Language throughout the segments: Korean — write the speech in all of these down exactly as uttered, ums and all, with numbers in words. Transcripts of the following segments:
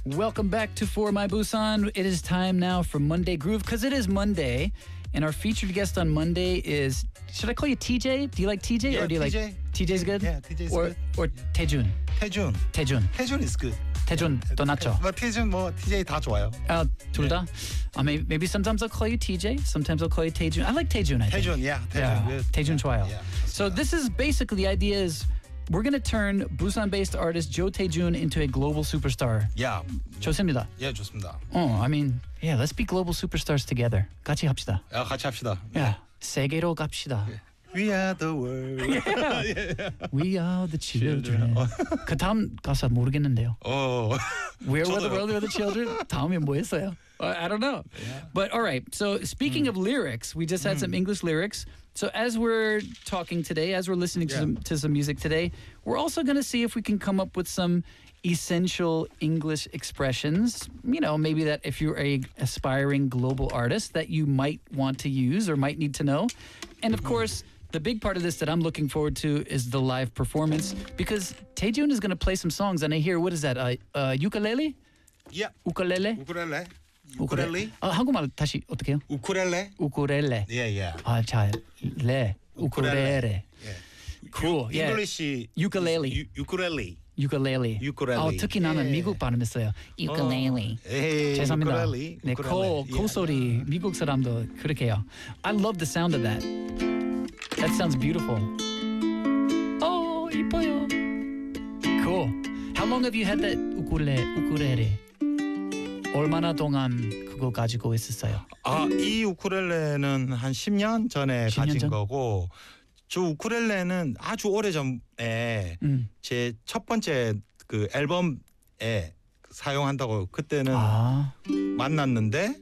Welcome back to For My Busan. It is time now for Monday Groove because it is Monday, and our featured guest on Monday is. Should I call you T J? Do you like T J Yeah, or do you T J. like T J's good? Yeah, T J's or, good. Or Taejun. 태준. Taejun. 태준 is good. Taejun 더 낫죠? 뭐 태준 뭐 티제이 다 좋아요. Uh, 둘 다. Uh, maybe, maybe sometimes I'll call you T J. Sometimes I'll call you Taejun. I like Taejun. I think. 태준, yeah, 태준. Yeah, good. Taejun 좋아요. Yeah, So this is basically the idea is we're going to turn Busan-based artist Jo Taejun into a global superstar. Yeah, 좋습니다. 예, 좋습니다. Oh, I mean, yeah, let's be global superstars together. 같이 합시다. 야, 같이 합시다. Yeah, 세계로 갑시다. We are the world. We are the children. 그 다음 가사 모르겠는데요. 어. Where were the 저도요. world were the children? 다음에 뭐 했어요? Uh, I don't know. But all right. So speaking of lyrics, we just had some English lyrics. So as we're talking today, as we're listening to, Yeah. some, to some music today, we're also going to see if we can come up with some essential English expressions. You know, maybe that if you're a aspiring global artist that you might want to use or might need to know. And of course, the big part of this that I'm looking forward to is the live performance because Taejun is going to play some songs and I hear what is that? Uh, uh, ukulele? Yeah. 우쿨렐레? 우쿨렐레. 우쿨렐레. 아, 한국말 다시 어떻게 해요? 우쿨렐레. 우쿨렐레. Yeah, yeah. 아, 잘. 레. 우쿨렐레. Yeah. Cool. Yeah. English Ukulele. ukulele. ukulele. ukulele. 어, 특히 나는 예. 미국 발음했어요. ukulele. 에이, 죄송합니다. ukulele, 네, 코, ukulele. 코 소리 미국 사람도 그렇게 해요. I love the sound of that. That sounds beautiful. 어, 이뻐요. Cool. How long have you had that ukulele? ukulele? 얼마나 동안 그거 가지고 있었어요? 아, 이 우쿨렐레는 한 십 년 전에 십 년 가진 전? 거고 저 우쿨렐레는 아주 오래전에 음. 제 첫 번째 그 앨범에 사용한다고 그때는 아, 만났는데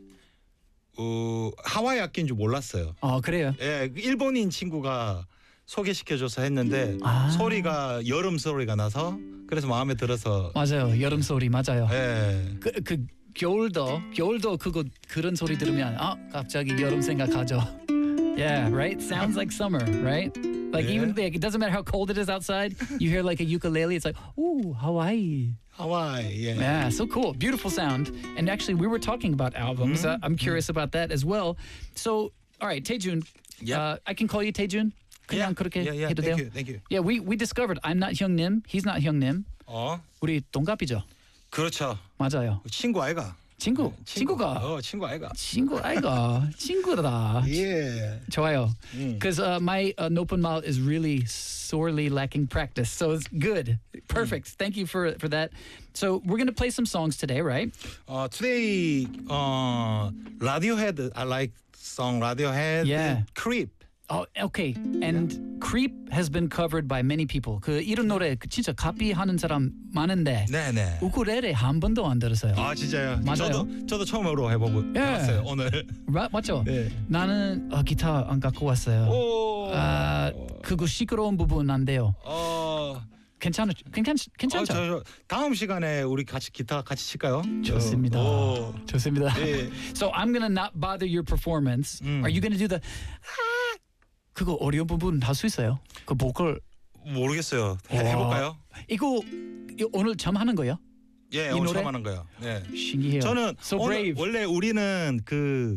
어, 하와이 악기인 줄 몰랐어요. 어, 그래요. 예, 그 일본인 친구가 소개시켜줘서 했는데 아. 소리가 여름 소리가 나서 그래서 마음에 들어서 맞아요. 여름 소리 맞아요. 예. 그, 그 겨울도 겨울도 그거 그런 소리 들으면 아 갑자기 여름 생각하죠. Yeah, right. Sounds like summer, right? Like Yeah. even like it doesn't matter how cold it is outside. You hear like a ukulele. It's like ooh Hawaii. 하와이. 예. Yeah, so cool, beautiful sound. And actually, we were talking about albums. Uh, I'm curious about that as well. So, all right, Taejun. Yeah. Uh, I can call you Taejun. Yeah, 그냥 그렇게 yeah, yeah. 해도 Thank 돼요? you, thank you. Yeah, we we discovered I'm not Hyungnim. He's not Hyungnim. 어, 우리 동갑이죠. 그렇죠. 맞아요. 친구 아이가. 친구, 친구가. 어, 친구 아이가. 친구 아이가 친구다. 예. 좋아요. 음. Because uh, my uh, 노픈말 is really sorely lacking practice, so it's good, perfect. Thank you for for that. So we're gonna play some songs today, right? 어, today 어, Radiohead. I like song Radiohead. Yeah. Creep. Oh, okay. And Creep has been covered by many people. 그 이런 노래 그 진짜 카피하는 사람 많은데 네, 네. 우쿨렐레 한 번도 안 들었어요. 아, 진짜요? 맞아요. 저도 저도 처음으로 해보고 예. 해봤어요 오늘. 마, 맞죠? 네. 나는 어, 기타 안 갖고 왔어요. 오. 아, 그거 시끄러운 부분 안 돼요. 어. 괜찮 괜찮 괜찮죠? 어, 저, 저, 다음 시간에 우리 같이 기타 같이 칠까요? 좋습니다. 오. 좋습니다. 예. So I'm gonna not bother your performance. 음. Are you gonna do the 아, 그거 어려운 부분 할 수 있어요? 그 보컬 모르겠어요. 해, 와. 해볼까요? 이거, 이거 오늘 처음 하는 거예요? 예, 이 오늘 노래? 처음 하는 거예요. 네. 신기해요. 저는 So 오늘 brave. 원래 우리는 그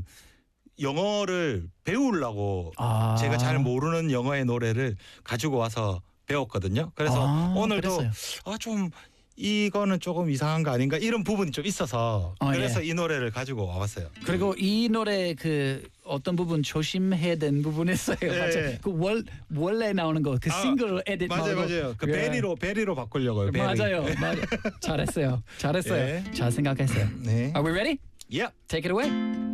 영어를 배우려고 아. 제가 잘 모르는 영어의 노래를 가지고 와서 배웠거든요. 그래서 아, 오늘도 그랬어요. 아, 좀 이거는 조금 이상한 거 아닌가 이런 부분이 좀 있어서 어, 그래서 예. 이 노래를 가지고 와봤어요. 그리고 이 노래 그 어떤 부분 조심해야 되는 부분이 있어요. 예, 맞죠? 예. 그 월, 원래 나오는 거, 그 아, 싱글 에딧 맞아요, 말고. 맞아요. 그 예. 베리로 베리로 바꾸려고요. 베리. 맞아요. 맞아요. 잘했어요. 잘했어요. 예. 잘 생각했어요. 네. Are we ready? Yeah. Take it away.